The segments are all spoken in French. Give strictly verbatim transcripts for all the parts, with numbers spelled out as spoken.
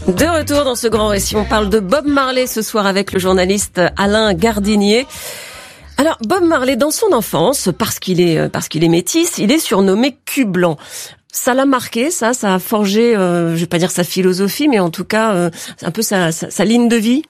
De retour dans ce grand récit, on parle de Bob Marley ce soir avec le journaliste Alain Gardinier. Alors Bob Marley, dans son enfance, parce qu'il est parce qu'il est métis, il est surnommé Cul-Blanc. Ça l'a marqué, ça, ça a forgé, euh, je vais pas dire sa philosophie, mais en tout cas euh, un peu sa, sa, sa ligne de vie.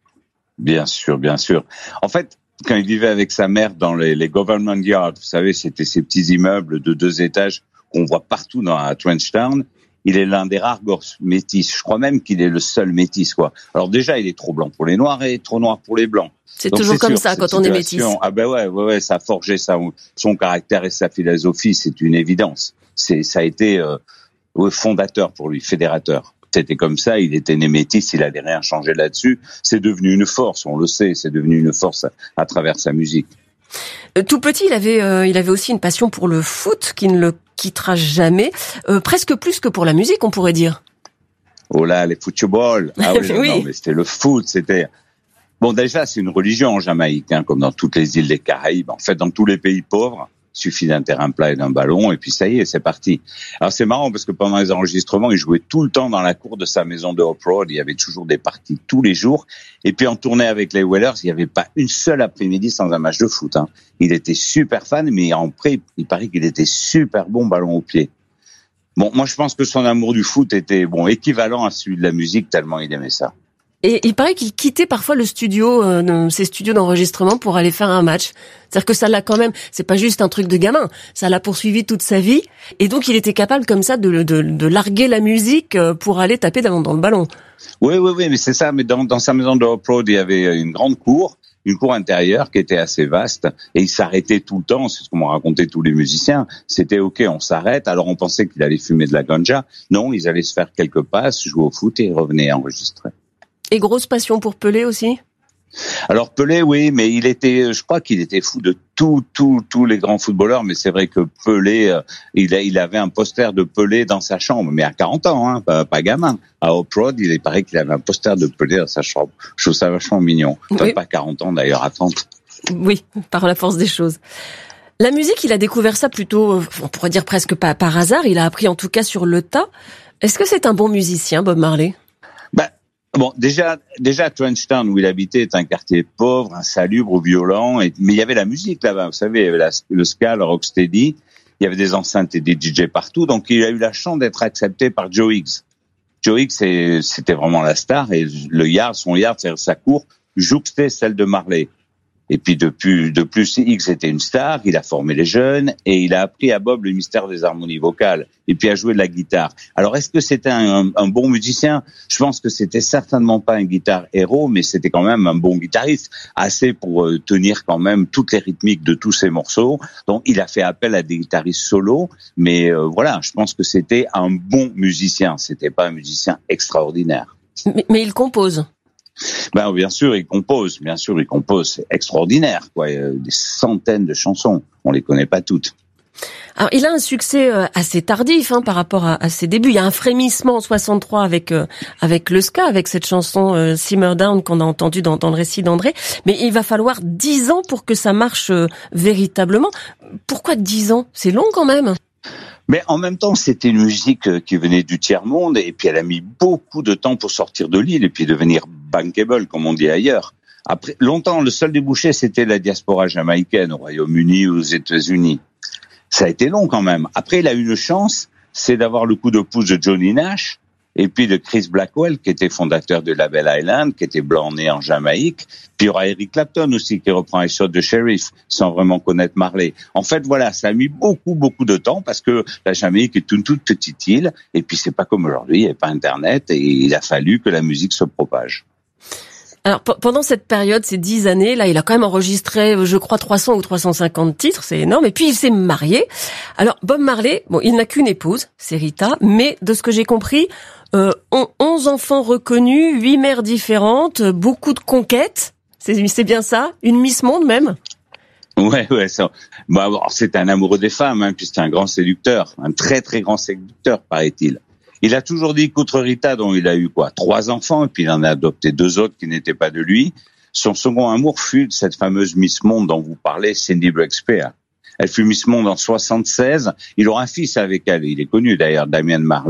Bien sûr, bien sûr. En fait, quand il vivait avec sa mère dans les, les government yards, vous savez, c'était ces petits immeubles de deux étages qu'on voit partout dans la Trenchtown. Il est l'un des rares gosses métis. Je crois même qu'il est le seul métis, quoi. Alors déjà, il est trop blanc pour les noirs et trop noir pour les blancs. C'est Donc, toujours c'est comme sûr, ça quand on est métis. Ah ben ouais, ouais, ouais, ça a forgé sa, son caractère et sa philosophie, c'est une évidence. C'est, ça a été euh, fondateur pour lui, fédérateur. C'était comme ça, il était né métis, il n'allait rien changer là-dessus. C'est devenu une force, on le sait, c'est devenu une force à, à travers sa musique. Tout petit, il avait, euh, il avait aussi une passion pour le foot qui ne le quittera jamais, euh, presque plus que pour la musique, on pourrait dire. Oh là, les football. Ah oui, oui. Non, mais c'était le foot, c'était... Bon, déjà, c'est une religion en Jamaïque, hein, comme dans toutes les îles des Caraïbes. En fait, dans tous les pays pauvres, il suffit d'un terrain plat et d'un ballon, et puis ça y est, c'est parti. Alors c'est marrant parce que pendant les enregistrements, il jouait tout le temps dans la cour de sa maison de Hope Road. Il y avait toujours des parties tous les jours. Et puis en tournée avec les Wailers, il n'y avait pas une seule après-midi sans un match de foot. Hein. Il était super fan, mais en pré, il paraît qu'il était super bon ballon au pied. Bon, moi je pense que son amour du foot était bon équivalent à celui de la musique tellement il aimait ça. Et il paraît qu'il quittait parfois le studio, euh, ses studios d'enregistrement pour aller faire un match. C'est-à-dire que ça l'a quand même, c'est pas juste un truc de gamin, ça l'a poursuivi toute sa vie. Et donc il était capable comme ça de, de, de larguer la musique pour aller taper dans, dans le ballon. Oui, oui, oui, mais c'est ça. Mais dans, dans sa maison de Hope Road, il y avait une grande cour, une cour intérieure qui était assez vaste. Et il s'arrêtait tout le temps, c'est ce qu'on m'ont raconté tous les musiciens. C'était OK, on s'arrête. Alors on pensait qu'il allait fumer de la ganja. Non, ils allaient se faire quelques passes, jouer au foot et ils revenaient enregistrer. Et grosse passion pour Pelé aussi? Alors Pelé, oui, mais il était, je crois qu'il était fou de tous, tous, tous les grands footballeurs. Mais c'est vrai que Pelé, il, a, il avait un poster de Pelé dans sa chambre, mais à quarante ans, hein, pas, pas gamin. À Hope Road, il paraît qu'il avait un poster de Pelé dans sa chambre. Je trouve ça vachement mignon. Enfin, oui. Pas quarante ans d'ailleurs, à trente. Oui, par la force des choses. La musique, il a découvert ça plutôt, on pourrait dire presque pas par hasard. Il a appris en tout cas sur le tas. Est-ce que c'est un bon musicien, Bob Marley? Bah, Bon, déjà, déjà, Trenchtown, où il habitait, est un quartier pauvre, insalubre, violent, et, mais il y avait la musique là-bas, vous savez, il y avait la, le ska, le rocksteady, il y avait des enceintes et des D J partout, donc il a eu la chance d'être accepté par Joe Higgs. Joe Higgs, c'est, c'était vraiment la star, et le yard, son yard, c'est-à-dire sa cour, jouxtait celle de Marley. Et puis depuis, de plus, Higgs était une star, il a formé les jeunes et il a appris à Bob le mystère des harmonies vocales et puis à jouer de la guitare. Alors est-ce que c'était un, un bon musicien? Je pense que c'était certainement pas un guitare héros, mais c'était quand même un bon guitariste, assez pour euh, tenir quand même toutes les rythmiques de tous ses morceaux. Donc il a fait appel à des guitaristes solos, mais euh, voilà, je pense que c'était un bon musicien, c'était pas un musicien extraordinaire. Mais, mais il compose. Ben, bien sûr, il compose, bien sûr, il compose, c'est extraordinaire, quoi. Des centaines de chansons, on les connaît pas toutes. Alors, il a un succès assez tardif, hein, par rapport à, à ses débuts. Il y a un frémissement en soixante-trois avec euh, avec le ska, avec cette chanson euh, Simmer Down qu'on a entendue dans, dans le récit d'André. Mais il va falloir dix ans pour que ça marche euh, véritablement. Pourquoi dix ans? C'est long quand même. Mais en même temps, c'était une musique qui venait du tiers-monde et puis elle a mis beaucoup de temps pour sortir de l'île et puis devenir bankable, comme on dit ailleurs. Après, longtemps, le seul débouché, c'était la diaspora jamaïcaine au Royaume-Uni ou aux États-Unis. Ça a été long quand même. Après, il a eu une chance, c'est d'avoir le coup de pouce de Johnny Nash et puis de Chris Blackwell, qui était fondateur de Label Island, qui était blanc né en Jamaïque. Puis il y aura Eric Clapton aussi, qui reprend I Shot the Sheriff, sans vraiment connaître Marley. En fait, voilà, ça a mis beaucoup, beaucoup de temps, parce que la Jamaïque est une toute petite île, et puis c'est pas comme aujourd'hui, il n'y a pas Internet, et il a fallu que la musique se propage. Alors, p- pendant cette période, ces dix années, là, il a quand même enregistré, je crois, trois cents ou trois cent cinquante titres, c'est énorme. Et puis, il s'est marié. Alors, Bob Marley, bon, il n'a qu'une épouse, c'est Rita, mais de ce que j'ai compris, euh, onze enfants reconnus, huit mères différentes, beaucoup de conquêtes. C'est, c'est bien ça? Une Miss Monde, même? Ouais, ouais, ça. Bah, c'est un amoureux des femmes, hein, puis c'est un grand séducteur, un très, très grand séducteur, paraît-il. Il a toujours dit qu'outre Rita, dont il a eu quoi, trois enfants, et puis il en a adopté deux autres qui n'étaient pas de lui, son second amour fut de cette fameuse Miss Monde dont vous parlez, Cindy Breakspear. Elle fut Miss Monde en soixante-seize. Il aura un fils avec elle. Il est connu d'ailleurs, Damian Marley.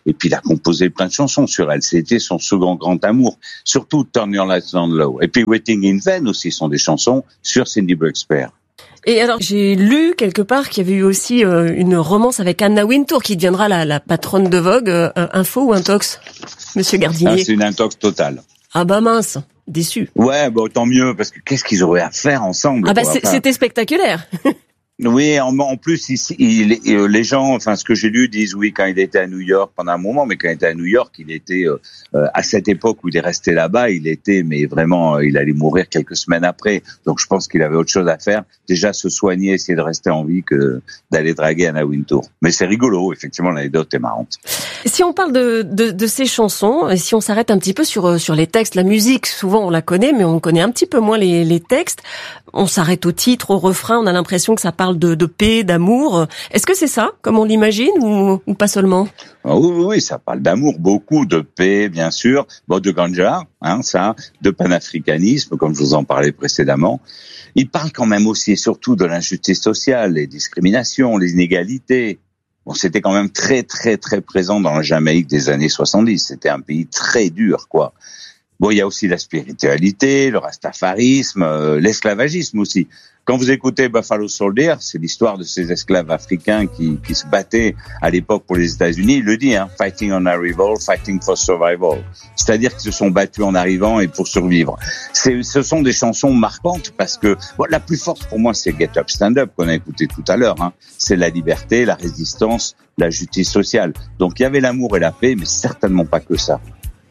Et puis il a composé plein de chansons sur elle. C'était son second grand amour, surtout Turn Your Lights Down Low. Et puis Waiting in Vain aussi sont des chansons sur Cindy Brookspear. Et alors, j'ai lu quelque part qu'il y avait eu aussi euh, une romance avec Anna Wintour, qui deviendra la, la patronne de Vogue. Euh, info ou intox, Monsieur Gardinier? Ah, c'est une intox totale. Ah bah mince, déçu. Ouais, bah tant mieux, parce que qu'est-ce qu'ils auraient à faire ensemble? Ah bah c'est, c'était spectaculaire. Oui, en, en plus, ici, il, il, les gens, enfin, ce que j'ai lu, disent oui, quand il était à New York pendant un moment, mais quand il était à New York, il était, euh, à cette époque où il est resté là-bas, il était, mais vraiment, il allait mourir quelques semaines après. Donc, je pense qu'il avait autre chose à faire. Déjà, se soigner, essayer de rester en vie que d'aller draguer Anna Wintour. Mais c'est rigolo, effectivement, l'anecdote est marrante. Si on parle de, de, de ces chansons, et si on s'arrête un petit peu sur, sur les textes, la musique, souvent on la connaît, mais on connaît un petit peu moins les, les textes. On s'arrête au titre, au refrain, on a l'impression que ça parle de, de paix, d'amour. Est-ce que c'est ça, comme on l'imagine, ou, ou pas seulement? Oui, oui, oui, ça parle d'amour, beaucoup de paix, bien sûr, bon, de ganja, hein, ça, de panafricanisme, comme je vous en parlais précédemment. Il parle quand même aussi et surtout de l'injustice sociale, les discriminations, les inégalités. Bon, c'était quand même très, très, très présent dans la Jamaïque des années soixante-dix. C'était un pays très dur, quoi. Bon, il y a aussi la spiritualité, le rastafarisme, euh, l'esclavagisme aussi. Quand vous écoutez Buffalo Soldier, c'est l'histoire de ces esclaves africains qui, qui se battaient à l'époque pour les États-Unis. Il le dit, hein, fighting on arrival, fighting for survival. C'est-à-dire qu'ils se sont battus en arrivant et pour survivre. C'est, ce sont des chansons marquantes parce que bon, la plus forte pour moi, c'est Get Up, Stand Up qu'on a écouté tout à l'heure. Hein. C'est la liberté, la résistance, la justice sociale. Donc il y avait l'amour et la paix, mais certainement pas que ça.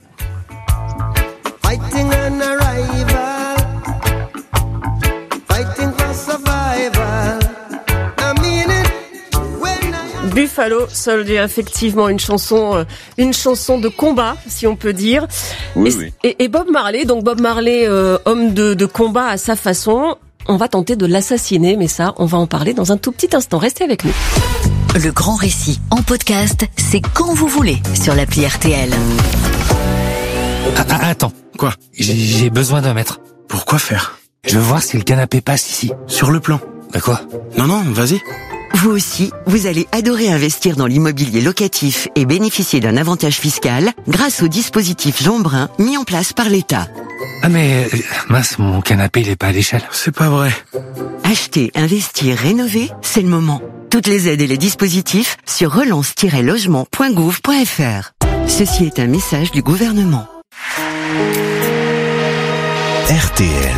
Fighting on arrival, fighting for survival. I mean it when I... Buffalo Soldier, effectivement une chanson, euh, une chanson de combat, si on peut dire. Oui, et, oui. Et, et Bob Marley, donc Bob Marley, euh, homme de, de combat à sa façon. On va tenter de l'assassiner, mais ça, on va en parler dans un tout petit instant. Restez avec nous. Le grand récit en podcast, c'est quand vous voulez sur l'appli R T L. Ah, ah, attends. Quoi? J'ai, j'ai besoin d'un mètre. Pourquoi faire? Je veux voir si le canapé passe ici. Sur le plan. Bah quoi? Non, non, vas-y. Vous aussi, vous allez adorer investir dans l'immobilier locatif et bénéficier d'un avantage fiscal grâce au dispositif Jeanbrun mis en place par l'État. Ah mais, euh, mince, mon canapé il est pas à l'échelle. C'est pas vrai. Acheter, investir, rénover, c'est le moment. Toutes les aides et les dispositifs sur relance tiret logement point gouv point f r. Ceci est un message du gouvernement. R T L.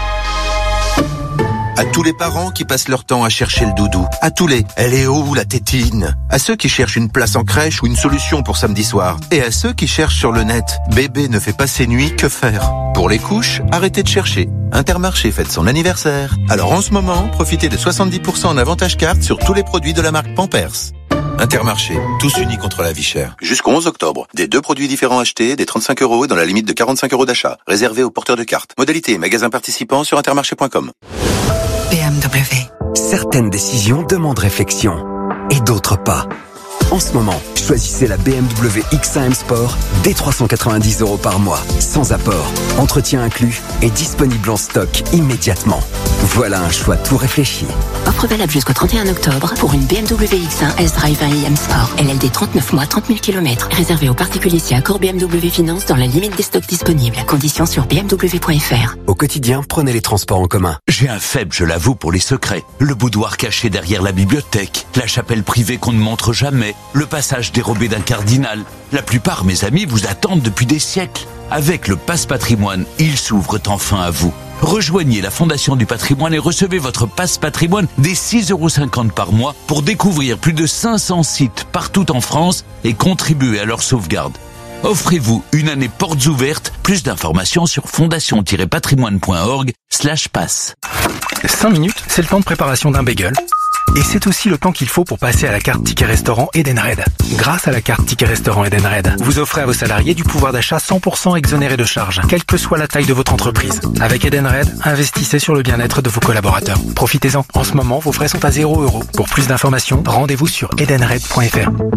À tous les parents qui passent leur temps à chercher le doudou. À tous les « elle est où la tétine ?» À ceux qui cherchent une place en crèche ou une solution pour samedi soir. Et à ceux qui cherchent sur le net « bébé ne fait pas ses nuits, que faire ?» Pour les couches, arrêtez de chercher. Intermarché fête son anniversaire. Alors en ce moment, profitez de soixante-dix pour cent en avantage carte sur tous les produits de la marque Pampers. Intermarché, tous unis contre la vie chère. Jusqu'au onze octobre, des deux produits différents achetés, des trente-cinq euros et dans la limite de quarante-cinq euros d'achat. Réservé aux porteurs de cartes. Modalité et magasins participants sur intermarché point com. B M W. Certaines décisions demandent réflexion et d'autres pas. En ce moment, choisissez la B M W X un M Sport dès trois cent quatre-vingt-dix euros par mois, sans apport, entretien inclus et disponible en stock immédiatement. Voilà un choix tout réfléchi. Offre valable jusqu'au trente et un octobre pour une B M W X un S-Drive un i M Sport. L L D trente-neuf mois, trente mille kilomètres. Réservé aux particuliers si accord B M W Finance dans la limite des stocks disponibles. Conditions sur b m w point f r. Au quotidien, prenez les transports en commun. J'ai un faible, je l'avoue, pour les secrets. Le boudoir caché derrière la bibliothèque, la chapelle privée qu'on ne montre jamais, le passage dérobé d'un cardinal. La plupart, mes amis, vous attendent depuis des siècles. Avec le Passe Patrimoine, ils s'ouvrent enfin à vous. Rejoignez la Fondation du Patrimoine et recevez votre Passe Patrimoine dès six euros cinquante par mois pour découvrir plus de cinq cents sites partout en France et contribuer à leur sauvegarde. Offrez-vous une année portes ouvertes. Plus d'informations sur fondation tiret patrimoine point org slash passe. cinq minutes, c'est le temps de préparation d'un bagel. Et c'est aussi le temps qu'il faut pour passer à la carte Ticket Restaurant Edenred. Grâce à la carte Ticket Restaurant Edenred, vous offrez à vos salariés du pouvoir d'achat cent pour cent exonéré de charges, quelle que soit la taille de votre entreprise. Avec Edenred, investissez sur le bien-être de vos collaborateurs. Profitez-en. En ce moment, vos frais sont à zéro euro. Pour plus d'informations, rendez-vous sur edenred point f r.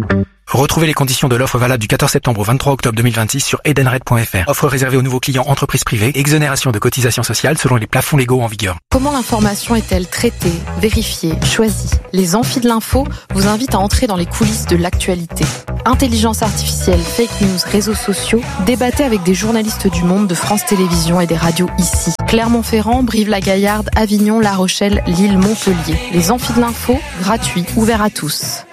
Retrouvez les conditions de l'offre valable du quatorze septembre au vingt-trois octobre deux mille vingt-six sur edenred point f r. Offre réservée aux nouveaux clients entreprises privées, exonération de cotisations sociales selon les plafonds légaux en vigueur. Comment l'information est-elle traitée, vérifiée, choisie? Les amphis de l'info vous invitent à entrer dans les coulisses de l'actualité. Intelligence artificielle, fake news, réseaux sociaux, débattez avec des journalistes du Monde, de France Télévisions et des radios ici. Clermont-Ferrand, Brive-la-Gaillarde, Avignon, La Rochelle, Lille, Montpellier. Les amphis de l'info, gratuits, ouverts à tous.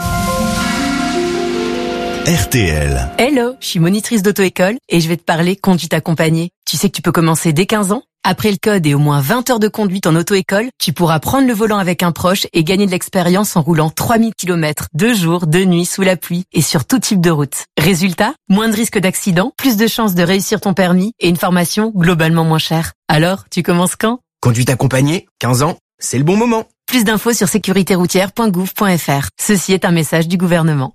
R T L. Hello, je suis monitrice d'auto-école et je vais te parler conduite accompagnée. Tu sais que tu peux commencer dès quinze ans? Après le code et au moins vingt heures de conduite en auto-école, tu pourras prendre le volant avec un proche et gagner de l'expérience en roulant trois mille kilomètres, deux jours, deux nuits, sous la pluie et sur tout type de route. Résultat, moins de risques d'accident, plus de chances de réussir ton permis et une formation globalement moins chère. Alors, tu commences quand? Conduite accompagnée, quinze ans, c'est le bon moment. Plus d'infos sur sécurité routière point gouv point f r. Ceci est un message du gouvernement.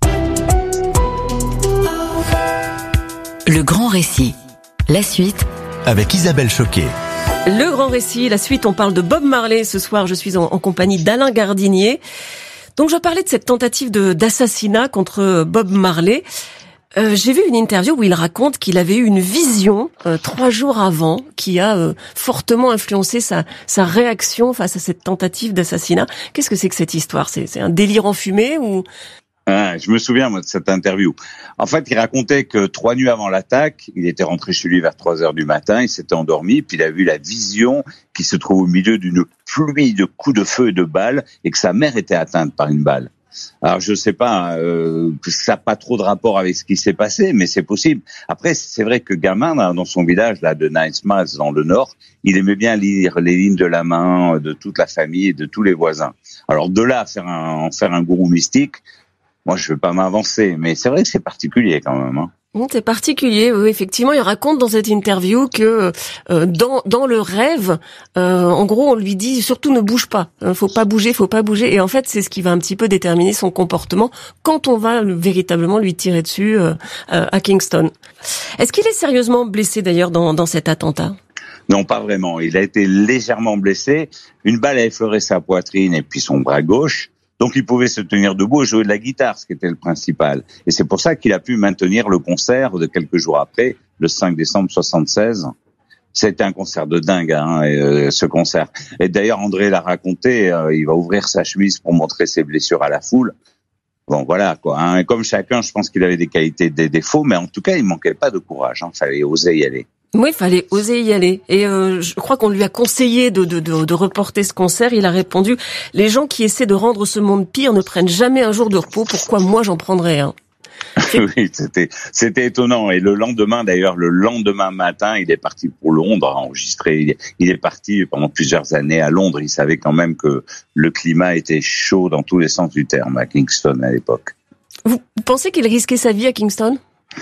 Le grand récit. La suite avec Isabelle Choquet. Le grand récit, la suite, on parle de Bob Marley. Ce soir, je suis en, en compagnie d'Alain Gardinier. Donc, je parlais de cette tentative de, d'assassinat contre Bob Marley. Euh, j'ai vu une interview où il raconte qu'il avait eu une vision euh, trois jours avant qui a euh, fortement influencé sa, sa réaction face à cette tentative d'assassinat. Qu'est-ce que c'est que cette histoire? C'est, c'est un délire enfumé ou... Ah, je me souviens, moi, de cette interview. En fait, il racontait que trois nuits avant l'attaque, il était rentré chez lui vers trois heures du matin, il s'était endormi, puis il a vu la vision qui se trouve au milieu d'une pluie de coups de feu et de balles, et que sa mère était atteinte par une balle. Alors, je sais pas, euh, ça n'a pas trop de rapport avec ce qui s'est passé, mais c'est possible. Après, c'est vrai que gamin, dans son village, là, de Nice Mills, dans le Nord, il aimait bien lire les lignes de la main de toute la famille et de tous les voisins. Alors, de là à faire un, en faire un gourou mystique, moi, je ne veux pas m'avancer, mais c'est vrai que c'est particulier quand même. Hein. C'est particulier, oui, effectivement. Il raconte dans cette interview que euh, dans dans le rêve, euh, en gros, on lui dit surtout ne bouge pas, euh, faut pas bouger, faut pas bouger. Et en fait, c'est ce qui va un petit peu déterminer son comportement quand on va véritablement lui tirer dessus euh, euh, à Kingston. Est-ce qu'il est sérieusement blessé d'ailleurs dans dans cet attentat? Non, pas vraiment. Il a été légèrement blessé. Une balle a effleuré sa poitrine et puis son bras gauche. Donc, il pouvait se tenir debout et jouer de la guitare, ce qui était le principal. Et c'est pour ça qu'il a pu maintenir le concert de quelques jours après, le cinq décembre soixante-seize. C'était un concert de dingue, hein, euh, ce concert. Et d'ailleurs, André l'a raconté, euh, il va ouvrir sa chemise pour montrer ses blessures à la foule. Bon, voilà, quoi. Hein. Et comme chacun, je pense qu'il avait des qualités et des défauts, mais en tout cas, il manquait pas de courage. Hein. Fallait oser y aller. Oui, il fallait oser y aller. Et euh, je crois qu'on lui a conseillé de, de, de, de reporter ce concert. Il a répondu « Les gens qui essaient de rendre ce monde pire ne prennent jamais un jour de repos. Pourquoi moi j'en prendrais un ?» Oui, c'était c'était étonnant. Et le lendemain, d'ailleurs, le lendemain matin, il est parti pour Londres à enregistrer. Il est, il est parti pendant plusieurs années à Londres. Il savait quand même que le climat était chaud dans tous les sens du terme à Kingston à l'époque. Vous pensez qu'il risquait sa vie à Kingston?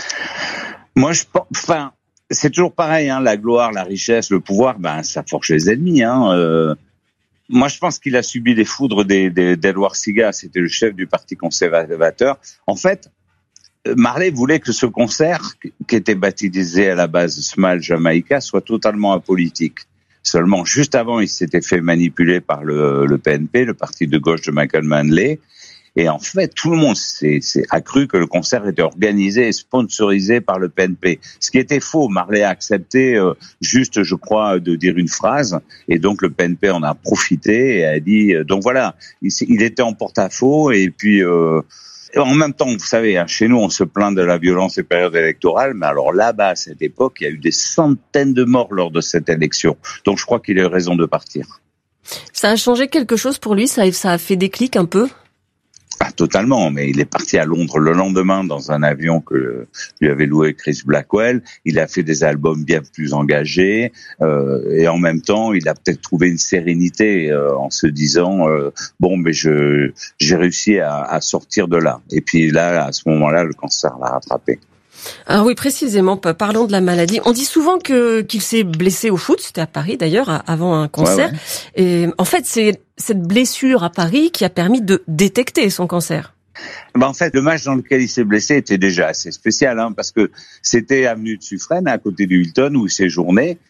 Moi, je pense... Enfin, c'est toujours pareil, hein, la gloire, la richesse, le pouvoir, ben ça forge les ennemis. Hein. Euh, moi, je pense qu'il a subi les foudres des, des, d'Edward Seaga, c'était le chef du Parti conservateur. En fait, Marley voulait que ce concert, qui était baptisé à la base Smile Jamaica, soit totalement apolitique. Seulement, juste avant, il s'était fait manipuler par le, le P N P, le parti de gauche de Michael Manley. Et en fait, tout le monde s'est, s'est a cru que le concert était organisé et sponsorisé par le P N P. Ce qui était faux. Marley a accepté euh, juste, je crois, de dire une phrase. Et donc, le P N P en a profité et a dit... Euh, donc voilà, il, il était en porte-à-faux. Et puis, euh, en même temps, vous savez, hein, chez nous, on se plaint de la violence des périodes électorales. Mais alors là-bas, à cette époque, il y a eu des centaines de morts lors de cette élection. Donc, je crois qu'il a eu raison de partir. Ça a changé quelque chose pour lui? Ça, ça a fait déclic un peu? Pas totalement, mais il est parti à Londres le lendemain dans un avion que lui avait loué Chris Blackwell. Il a fait des albums bien plus engagés euh, et en même temps, il a peut-être trouvé une sérénité euh, en se disant euh, bon, mais je j'ai réussi à, à sortir de là. Et puis là, à ce moment-là, le cancer l'a rattrapé. Ah oui, précisément, parlons de la maladie. On dit souvent que qu'il s'est blessé au foot, c'était à Paris d'ailleurs, avant un concert. Ouais, ouais. Et en fait, c'est cette blessure à Paris qui a permis de détecter son cancer. Ben en fait, le match dans lequel il s'est blessé était déjà assez spécial, hein, parce que c'était avenue de Suffren, à côté du Hilton, où il séjournait.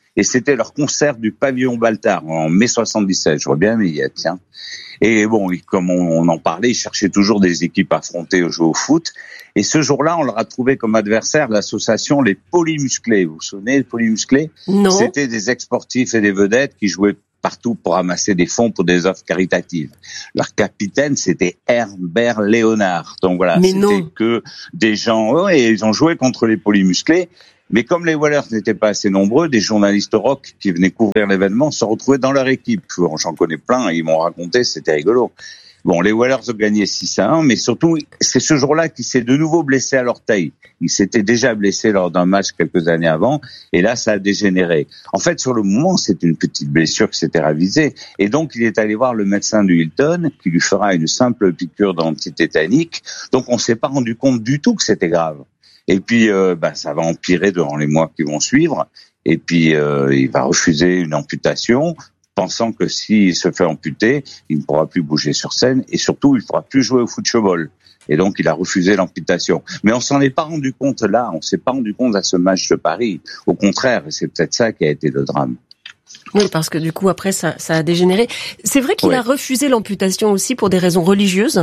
Et c'était leur concert du Pavillon Baltard en mai soixante-dix-sept. Je vois bien, mais il y a, tiens. Et bon, comme on, on en parlait, ils cherchaient toujours des équipes affrontées au jeu au foot. Et ce jour-là, on leur a trouvé comme adversaire l'association Les Polymusclés. Vous vous souvenez, les Polymusclés? Non. C'était des ex-sportifs et des vedettes qui jouaient partout pour ramasser des fonds pour des œuvres caritatives. Leur capitaine, c'était Herbert Léonard. Donc voilà, mais c'était non. que des gens... Oh, et ils ont joué contre les Polymusclés. Mais comme les Whalers n'étaient pas assez nombreux, des journalistes rock qui venaient couvrir l'événement se retrouvaient dans leur équipe. J'en connais plein, ils m'ont raconté, c'était rigolo. Bon, les Whalers ont gagné six à un, mais surtout, c'est ce jour-là qu'il s'est de nouveau blessé à l'orteil. Il s'était déjà blessé lors d'un match quelques années avant, et là, ça a dégénéré. En fait, sur le moment, c'est une petite blessure qui s'était ravisée, et donc il est allé voir le médecin du Hilton, qui lui fera une simple piqûre d'antitétanique. Donc, on s'est pas rendu compte du tout que c'était grave. Et puis, euh, bah, ça va empirer durant les mois qui vont suivre. Et puis, euh, il va refuser une amputation, pensant que s'il se fait amputer, il ne pourra plus bouger sur scène et surtout, il ne pourra plus jouer au football. Et donc, il a refusé l'amputation. Mais on s'en est pas rendu compte là. On s'est pas rendu compte à ce match de Paris. Au contraire, c'est peut-être ça qui a été le drame. Oui, parce que du coup, après, ça, ça a dégénéré. C'est vrai qu'il ouais. a refusé l'amputation aussi pour des raisons religieuses.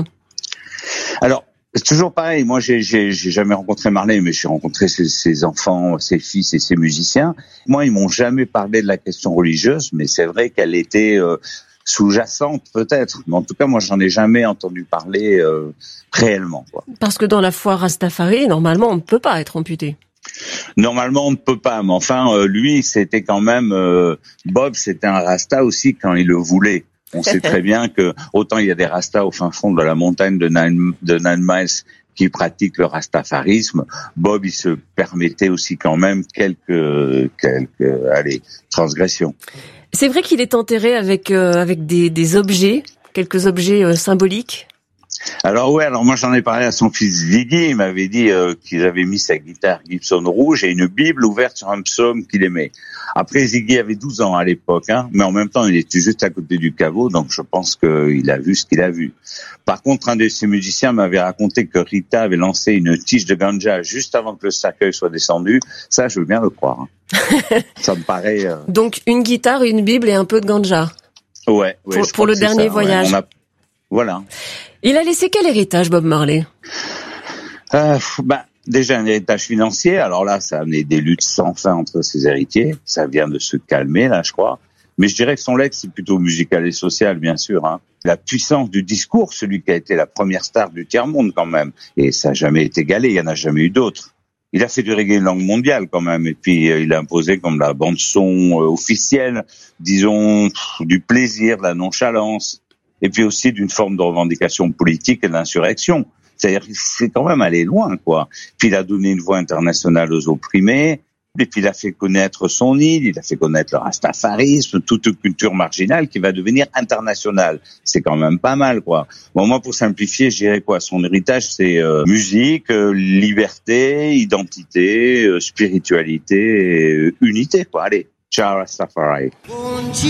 Alors, c'est toujours pareil. Moi, j'ai, j'ai, j'ai jamais rencontré Marley, mais j'ai rencontré ses, ses enfants, ses fils et ses musiciens. Moi, ils m'ont jamais parlé de la question religieuse, mais c'est vrai qu'elle était euh, sous-jacente, peut-être. Mais en tout cas, moi, j'en ai jamais entendu parler euh, réellement, quoi. Parce que dans la foi Rastafari, normalement, on ne peut pas être amputé. Normalement, on ne peut pas. Mais enfin, euh, lui, c'était quand même euh, Bob, c'était un Rasta aussi quand il le voulait. On sait très bien que autant il y a des Rastas au fin fond de la montagne de Nine, de Nine Miles qui pratiquent le rastafarisme. Bob, il se permettait aussi quand même quelques, quelques, allez, transgressions. C'est vrai qu'il est enterré avec euh, avec des, des objets, quelques objets euh, symboliques. Alors ouais, alors moi j'en ai parlé à son fils Ziggy, il m'avait dit euh, qu'il avait mis sa guitare Gibson rouge et une Bible ouverte sur un psaume qu'il aimait. Après Ziggy avait douze ans à l'époque, hein, mais en même temps il était juste à côté du caveau, donc je pense qu'il a vu ce qu'il a vu. Par contre, un de ses musiciens m'avait raconté que Rita avait lancé une tige de ganja juste avant que le cercueil soit descendu. Ça, je veux bien le croire. Hein. Ça me paraît... Euh... Donc une guitare, une Bible et un peu de ganja. Ouais. ouais pour pour le dernier ça, voyage. Ouais, on a... Voilà. Il a laissé quel héritage, Bob Marley? euh, bah, Déjà un héritage financier. Alors là, ça a amené des luttes sans fin entre ses héritiers. Ça vient de se calmer, là, je crois. Mais je dirais que son legs, c'est plutôt musical et social, bien sûr. Hein. La puissance du discours, celui qui a été la première star du tiers-monde, quand même. Et ça n'a jamais été égalé, il n'y en a jamais eu d'autres. Il a fait du reggae langue mondiale, quand même. Et puis, euh, il a imposé comme la bande-son euh, officielle, disons, pff, du plaisir, de la nonchalance. Et puis aussi d'une forme de revendication politique et d'insurrection. C'est-à-dire qu'il s'est quand même allé loin, quoi. Puis il a donné une voix internationale aux opprimés, et puis il a fait connaître son île, il a fait connaître le rastafarisme, toute culture marginale qui va devenir internationale. C'est quand même pas mal, quoi. Bon, moi, pour simplifier, je dirais quoi? Son héritage, c'est euh, musique, euh, liberté, identité, euh, spiritualité, et, euh, unité, quoi. Allez, ciao Rastafari.